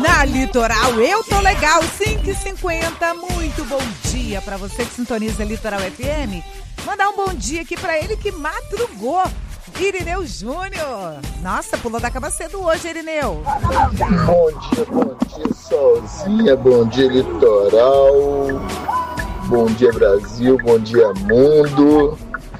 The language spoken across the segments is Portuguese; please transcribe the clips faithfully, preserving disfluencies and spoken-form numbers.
Na Litoral, eu tô legal, cinco e cinquenta. Muito bom dia pra você que sintoniza Litoral F M. Mandar um bom dia aqui pra ele que madrugou, Irineu Júnior. Nossa, pulou da cama cedo hoje, Irineu. Bom dia, bom dia, Solzinha. Bom dia, Litoral. Bom dia, Brasil. Bom dia, mundo.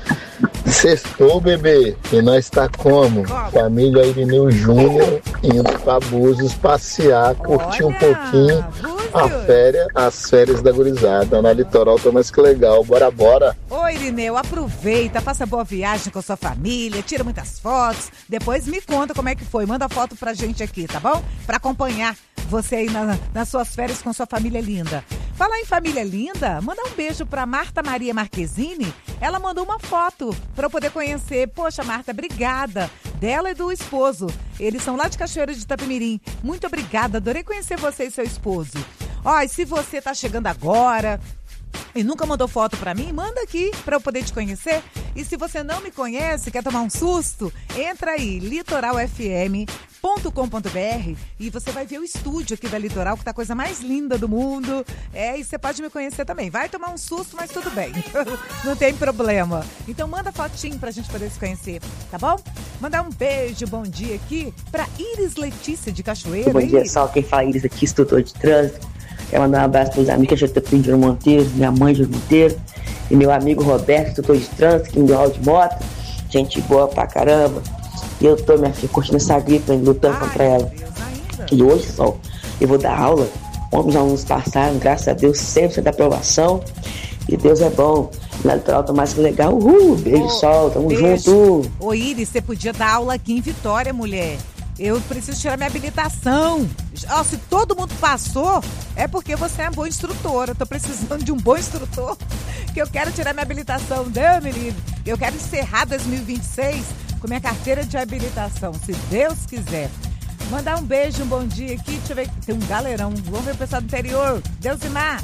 Sextou, bebê. E nós tá como? Família Irineu Júnior indo pra Búzios passear, curtir um pouquinho a férias, as férias da gurizada. Na Litoral tá mais que legal. Bora, bora. Ô, Irineu, aproveita, faça boa viagem com sua família, tira muitas fotos, depois me conta como é que foi. Manda foto pra gente aqui, tá bom? Pra acompanhar você aí na, nas suas férias com sua família linda. Falar em família linda, manda um beijo pra Marta Maria Marquezine. Ela mandou uma foto pra eu poder conhecer. Poxa, Marta, obrigada. Dela e do esposo. Eles são lá de Cachoeira de Itapemirim. Muito obrigada, adorei conhecer você e seu esposo. Ó, e se você tá chegando agora e nunca mandou foto pra mim, manda aqui pra eu poder te conhecer. E se você não me conhece, quer tomar um susto, entra aí, litoral f m ponto com ponto b r, e você vai ver o estúdio aqui da Litoral, que tá a coisa mais linda do mundo. É, e você pode me conhecer também. Vai tomar um susto, mas tudo bem. Não tem problema. Então manda fotinho pra gente poder se conhecer, tá bom? Mandar um beijo, bom dia aqui pra Iris Letícia de Cachoeira. Bom dia, Sal. Quem fala Iris aqui, instrutor de trânsito. Quero mandar um abraço para os amigos que eu estou pedindo Monteiro, minha mãe de Monteiro, e meu amigo Roberto, instrutor de trânsito, que me deu aula de moto. Gente boa pra caramba. E eu tô, minha filha, curtindo essa gripe, lutando Ai, contra ela. E hoje, Sol, eu vou dar aula. Vamos alunos passaram, graças a Deus, cem por cento da aprovação. E Deus é bom. Na Litoral tá mais que legal. Uhul, beijo, ô, Sol, tamo beijo. junto. Ô, Iris, você podia dar aula aqui em Vitória, mulher. Eu preciso tirar minha habilitação. Oh, se todo mundo passou, é porque você é uma boa instrutora. Eu tô precisando de um bom instrutor, que eu quero tirar minha habilitação. Deus me livre. Eu quero encerrar dois mil e vinte e seis com minha carteira de habilitação, se Deus quiser. Mandar um beijo, um bom dia aqui. Deixa eu ver, tem um galerão. Vamos ver o pessoal do interior. Deusimar.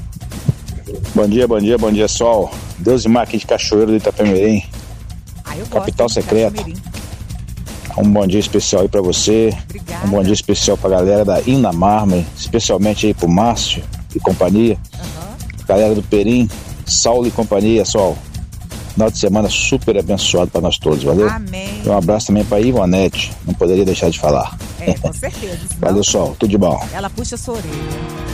Bom dia, bom dia, bom dia, Sol. Deusimar aqui de Cachoeiro do Itapemirim. Ah, eu Capital gosto, secreta. Um bom dia especial aí pra você. Obrigada. Um bom dia especial pra galera da Ina Mármore, especialmente aí pro Márcio e companhia. Uhum. Galera do Perim, Saulo e companhia, Sol. Final de semana super abençoado pra nós todos, valeu? Amém. E um abraço também pra Ivonete, não poderia deixar de falar. É, com certeza. Valeu, Sol, tudo de bom. Ela puxa a sua orelha.